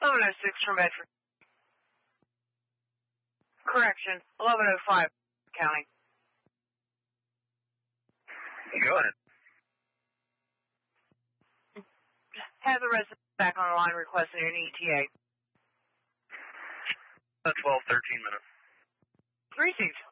1106 for Medford. Correction, 1105 County. Go ahead. Have the resident back on the line requesting an ETA. 12, 13 minutes. Received.